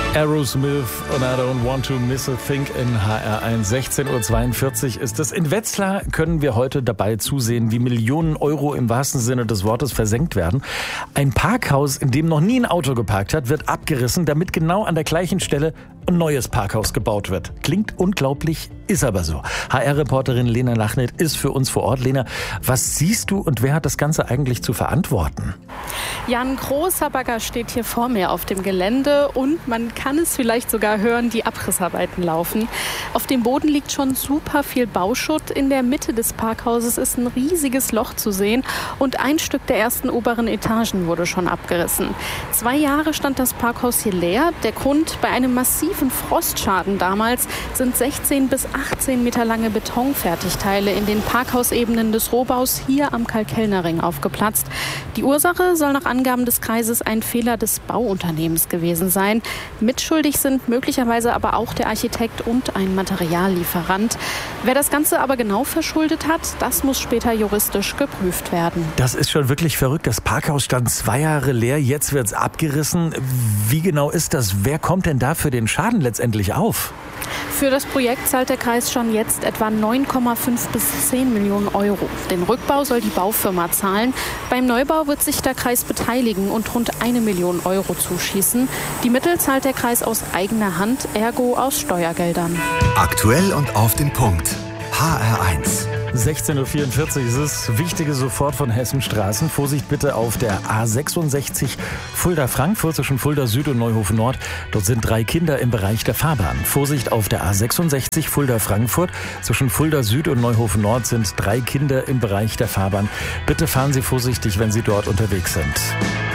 Aerosmith und I don't want to miss a thing in HR1. 16.42 Uhr ist es. In Wetzlar können wir heute dabei zusehen, wie Millionen Euro im wahrsten Sinne des Wortes versenkt werden. Ein Parkhaus, in dem noch nie ein Auto geparkt hat, wird abgerissen, damit genau an der gleichen Stelle ein neues Parkhaus gebaut wird. Klingt unglaublich, ist aber so. HR-Reporterin Lena Lachnet ist für uns vor Ort. Lena, was siehst du und wer hat das Ganze eigentlich zu verantworten? Ja, ein großer Bagger steht hier vor mir auf dem Gelände und man kann es vielleicht sogar hören, die Abrissarbeiten laufen. Auf dem Boden liegt schon super viel Bauschutt. In der Mitte des Parkhauses ist ein riesiges Loch zu sehen und ein Stück der ersten oberen Etagen wurde schon abgerissen. 2 Jahre stand das Parkhaus hier leer. Der Grund: bei einem massiven Frostschaden damals sind 16 bis 18 Meter lange Betonfertigteile in den Parkhausebenen des Rohbaus hier am Karl-Kellner-Ring aufgeplatzt. Die Ursache soll nach Angaben des Kreises ein Fehler des Bauunternehmens gewesen sein. Mitschuldig sind möglicherweise aber auch der Architekt und ein Materiallieferant. Wer das Ganze aber genau verschuldet hat, das muss später juristisch geprüft werden. Das ist schon wirklich verrückt. Das Parkhaus stand 2 Jahre leer, jetzt wird es abgerissen. Wie genau ist das? Wer kommt denn da für den Schaden letztendlich auf? Für das Projekt zahlt der Kreis schon jetzt etwa 9,5 bis 10 Millionen Euro. Den Rückbau soll die Baufirma zahlen. Beim Neubau wird sich der Kreis beteiligen und rund 1 Million Euro zuschießen. Die Mittel zahlt der Kreis aus eigener Hand, ergo aus Steuergeldern. Aktuell und auf den Punkt. HR1. 16.44 Uhr ist es. Wichtige sofort von Hessenstraßen. Vorsicht bitte auf der A66 Fulda-Frankfurt zwischen Fulda Süd und Neuhofen Nord. Dort sind 3 Kinder im Bereich der Fahrbahn. Vorsicht auf der A66 Fulda-Frankfurt zwischen Fulda Süd und Neuhofen Nord sind 3 Kinder im Bereich der Fahrbahn. Bitte fahren Sie vorsichtig, wenn Sie dort unterwegs sind.